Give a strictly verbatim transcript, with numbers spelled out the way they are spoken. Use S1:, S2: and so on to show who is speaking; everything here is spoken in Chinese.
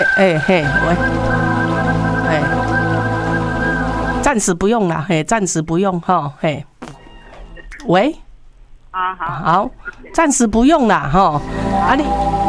S1: 哎嘿，喂，哎，暂时不用啦，嘿，暂时不用哈，嘿，喂，
S2: 啊好，
S1: 好，暂时不用啦哈，啊你。